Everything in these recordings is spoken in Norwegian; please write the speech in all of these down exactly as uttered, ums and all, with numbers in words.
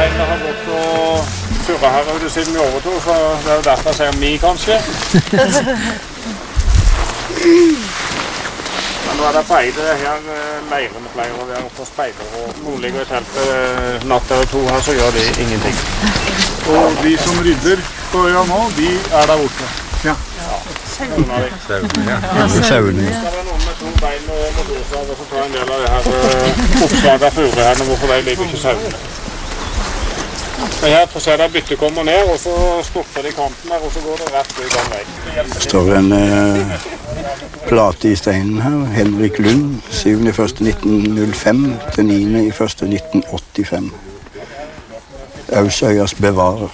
kapteinen har gått og surret her ute siden vi overtog, så det er jo derfor jeg sier mi, kanskje. Men nå er det feide her, leirene pleier å være på speider, og noen ligger i teltet natt eller to her, så gjør de ingenting. Og de som rydder på øya nå, de er der borte. Ja. Sauene, ja. Sauene. Det skal være noen med to bein og motorsager som tar en del av det her oppslaget av fure her, hvorfor de ligger ikke sauene. Men her ser jeg byttet kommer ned, og så stopper de kanten her, og så går det rett i den veien. Det står en eh, plate i steinen her, Henrik Lund, syvende første nitten null fem til niende første nitten åttifem. Ausøyas bevarer.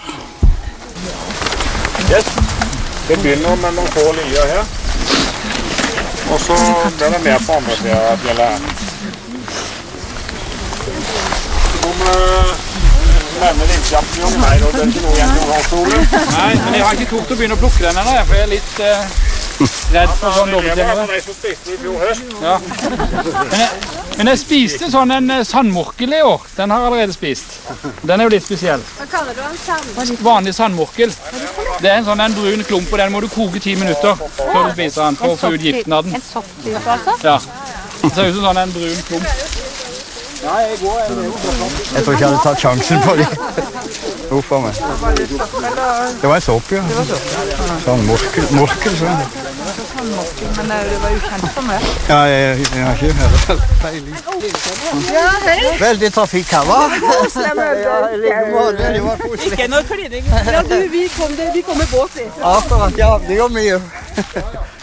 Yes. Det begynner med noen få lier her, og så blir det mer på andre siden av fjellet her. Så kommer nærme vindjakten om her, og det er ikke noe igjen til halvstole. Nei, men jeg har ikke tort å begynne å plukke den ennå, for jeg er litt eh, redd for sånn dobbeltgjengere. Det var de som spiste i fjor høst. Ja. Men jeg, men jeg spiste sånn en uh, sandmorkel i år. Den har jeg allerede spist. Den er jo litt spesiell. Hva kaller du en sandmorkel? Vanlig sandmorkel. Det er en sånn en brun klump, og den må du koke ti minutter før du spiser den, for å få ut giften av den. En sopptype, altså? Ja. Det ser ut som sånn en brun klump. Ja, jeg går, jeg lever godt. Jeg tror ikke jeg hadde tatt sjansen på det. Uff a meg. Det var en sopp, ja. Sånn morkel, morkel, sånn. Men det var ukjent for meg. Ja, jeg, jeg har ikke hørt peiling. Ja, hei. Veldig trafikk her, hva? Ja, det var koselig. Ikke noe klining. Ja, du, vi kom, det, vi kom med båt, vi. Akkurat, ja, det går mye.